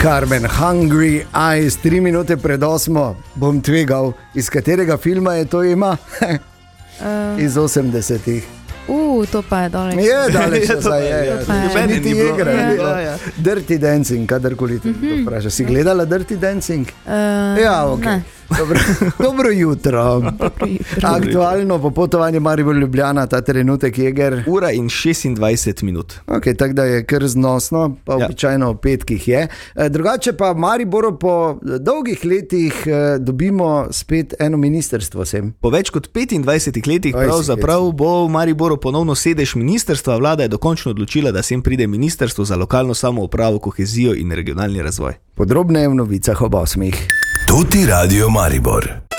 Carmen, Hungry Eyes, 3 minute pred 8, bom tvegal, iz katerega filma je to ima? Iz 80-ih. To pa je daleč. Je daleč, je. Niti igra. Dirty Dancing, kadarkoli te vpraša. Si gledala Dirty Dancing? Ja, ok. Dobro jutro. Aktualno popotovanje Maribor-Ljubljana, ta trenutek Jeger. 1:26 minut. Ok, tako da je kar znosno, pa običajno v petkih je. Drugače pa v Mariboru po dolgih letih dobimo spet eno ministrstvo sem. Po več kot 25 letih pravzaprav bo v Mariboru ponovno sedež ministrstva. Vlada je dokončno odločila, da sem pride ministrstvo za lokalno samoupravo, kohezijo in regionalni razvoj. Podrobneje v novicah ob 8. Tuti Radio Maribor.